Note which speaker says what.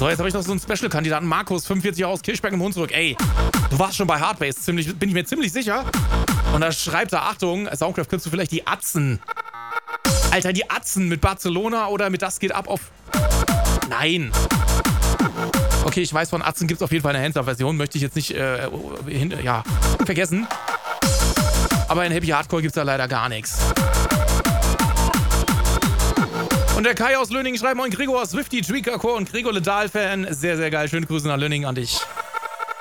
Speaker 1: So, jetzt habe ich noch so einen Special-Kandidaten. Markus, 45 Jahre aus Kirchberg im Hunsrück. Ey, du warst schon bei Hardbase, bin ich mir ziemlich sicher. Und da schreibt er, Achtung, Soundcraft, kennst du vielleicht die Atzen? Alter, die Atzen mit Barcelona oder mit Das geht ab auf... Nein. Okay, ich weiß, von Atzen gibt es auf jeden Fall eine Hands-Up-Version. Möchte ich jetzt nicht, vergessen. Aber in Happy Hardcore gibt es da leider gar nichts. Und der Kai aus Löningen schreibt, moin Gregor, Swifty, Tweaker Core und Gregor Ledal-Fan. Sehr, sehr geil. Schöne Grüße nach Löningen an dich.